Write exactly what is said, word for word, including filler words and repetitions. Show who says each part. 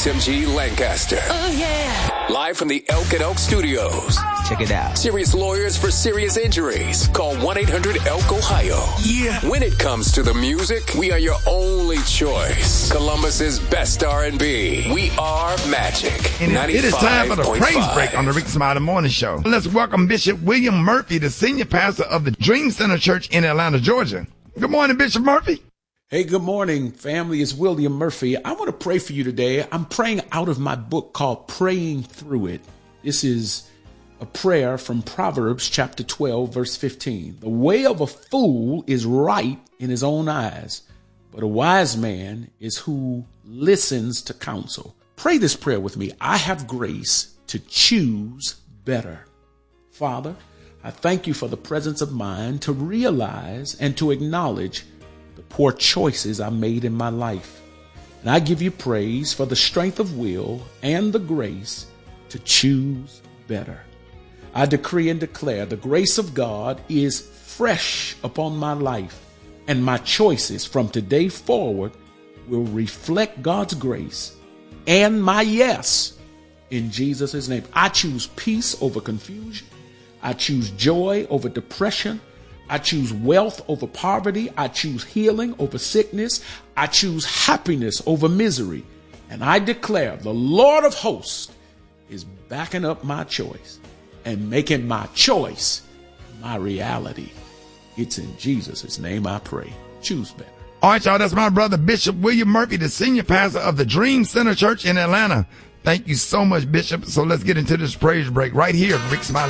Speaker 1: Tim G. Lancaster.
Speaker 2: Oh, yeah.
Speaker 1: Live from the Elk and Oak Studios.
Speaker 2: Check it out.
Speaker 1: Serious lawyers for serious injuries. Call one eight hundred elk ohio.
Speaker 2: Yeah.
Speaker 1: When it comes to the music, we are your only choice. Columbus's best R and B. We are Magic.
Speaker 3: And it is time for the praise break on the Rick Smiley Morning Show. Let's welcome Bishop William Murphy, the senior pastor of the Dream Center Church in Atlanta, Georgia. Good morning, Bishop Murphy.
Speaker 4: Hey, good morning, family. It's William Murphy. I want to pray for you today. I'm praying out of my book called Praying Through It. This is a prayer from Proverbs chapter twelve, verse fifteen. The way of a fool is right in his own eyes, but a wise man is who listens to counsel. Pray this prayer with me. I have grace to choose better. Father, I thank you for the presence of mind to realize and to acknowledge the poor choices I made in my life. And I give you praise for the strength of will and the grace to choose better. I decree and declare the grace of God is fresh upon my life, and my choices from today forward will reflect God's grace and my yes in Jesus' name. I choose peace over confusion. I choose joy over depression. I choose wealth over poverty. I choose healing over sickness. I choose happiness over misery. And I declare the Lord of hosts is backing up my choice and making my choice my reality. It's in Jesus' name I pray. Choose better.
Speaker 3: All right, y'all, that's my brother, Bishop William Murphy, the senior pastor of the Dream Center Church in Atlanta. Thank you so much, Bishop. So let's get into this praise break right here, Rick Smiley.